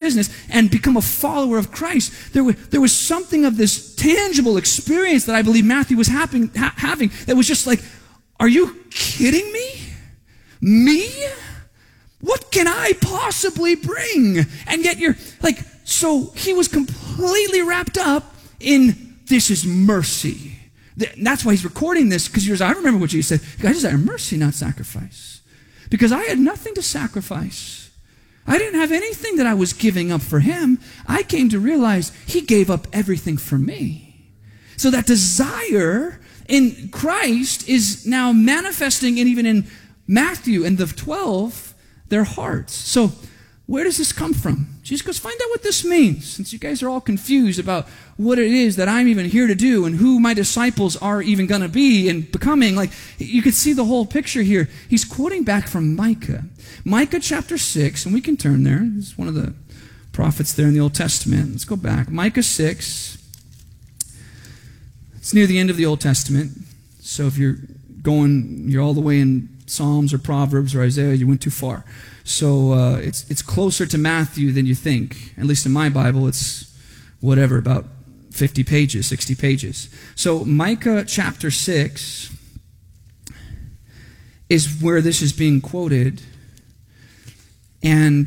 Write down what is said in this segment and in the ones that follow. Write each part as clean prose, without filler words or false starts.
business and become a follower of Christ. There was something of this tangible experience that I believe Matthew was having that was just like, are you kidding me? Me? What can I possibly bring? And yet you're like, so he was completely wrapped up in this is mercy. That's why he's recording this, because I remember what Jesus said, I desire mercy, not sacrifice. Because I had nothing to sacrifice. I didn't have anything that I was giving up for him. I came to realize he gave up everything for me. So that desire in Christ is now manifesting, and even in Matthew and the 12, their hearts. So where does this come from? Jesus goes, find out what this means, since you guys are all confused about what it is that I'm even here to do and who my disciples are even going to be and becoming. Like, you could see the whole picture here. He's quoting back from Micah. Micah chapter 6, and we can turn there. This is one of the prophets there in the Old Testament. Let's go back. Micah 6. It's near the end of the Old Testament. So if you're all the way in Psalms or Proverbs or Isaiah, you went too far. So it's closer to Matthew than you think. At least in my Bible, it's whatever, about 50 pages, 60 pages. So Micah chapter 6 is where this is being quoted. And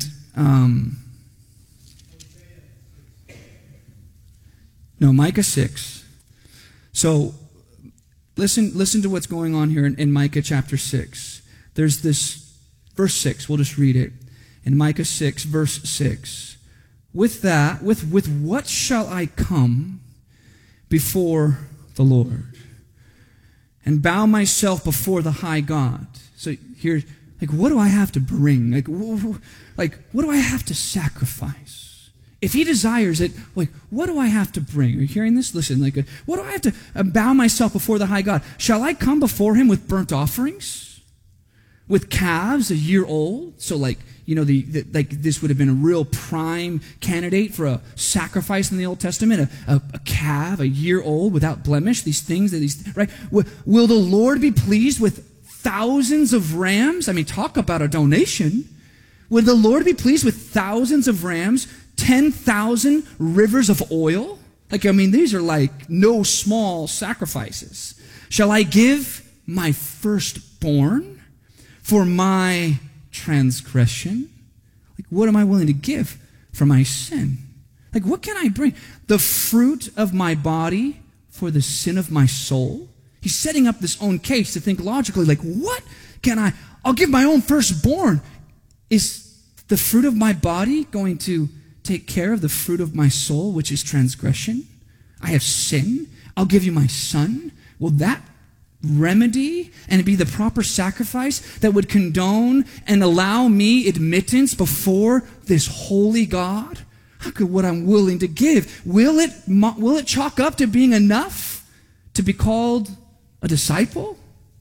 Micah 6. So listen to what's going on here in Micah chapter 6. There's this verse 6, we'll just read it. In Micah 6, verse 6. With what shall I come before the Lord and bow myself before the high God? So here, like, what do I have to bring? Like, what do I have to sacrifice? If he desires it, like, what do I have to bring? Are you hearing this? Listen, like, what do I have to bow myself before the high God? Shall I come before him with burnt offerings? With calves a year old? So like, this would have been a real prime candidate for a sacrifice in the Old Testament, a calf, a year old, without blemish, these things, right? Will the Lord be pleased with thousands of rams? I mean, talk about a donation. Will the Lord be pleased with thousands of rams, 10,000 rivers of oil? Like, I mean, these are like no small sacrifices. Shall I give my firstborn for my transgression? Like, what am I willing to give for my sin? Like, what can I bring? The fruit of my body for the sin of my soul? He's setting up this own case to think logically, like, what can I'll give my own firstborn. Is the fruit of my body going to take care of the fruit of my soul, which is transgression? I have sin. I'll give you my son. Will that remedy and be the proper sacrifice that would condone and allow me admittance before this holy God? How could what I'm willing to give, will it chalk up to being enough to be called a disciple?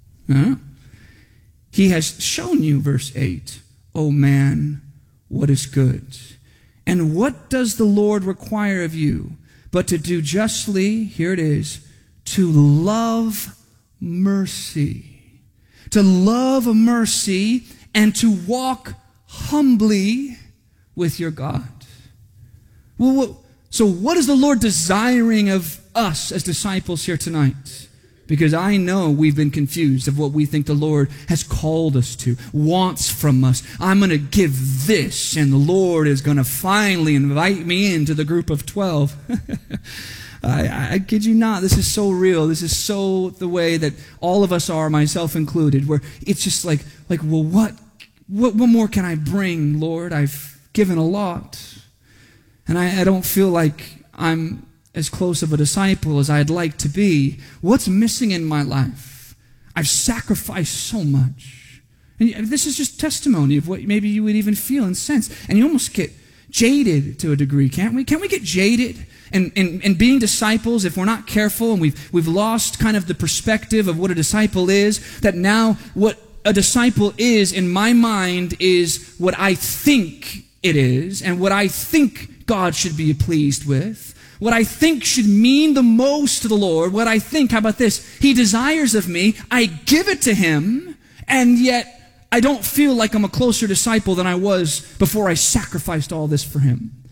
He has shown you, verse 8, O man, what is good? And what does the Lord require of you but to do justly, here it is, to love mercy. To love mercy and to walk humbly with your God. So what is the Lord desiring of us as disciples here tonight? Because I know we've been confused of what we think the Lord has called us to, wants from us. I'm going to give this, and the Lord is going to finally invite me into the group of 12. I kid you not, this is so real. This is so the way that all of us are, myself included, where it's just like, well, what more can I bring, Lord? I've given a lot. And I don't feel like I'm as close of a disciple as I'd like to be. What's missing in my life? I've sacrificed so much. And this is just testimony of what maybe you would even feel and sense. And you almost get jaded to a degree, can't we? Can't we get jaded? And being disciples, if we're not careful and we've lost kind of the perspective of what a disciple is, that now what a disciple is, in my mind, is what I think it is and what I think God should be pleased with. What I think should mean the most to the Lord, what I think, how about this? He desires of me, I give it to him, and yet I don't feel like I'm a closer disciple than I was before I sacrificed all this for him.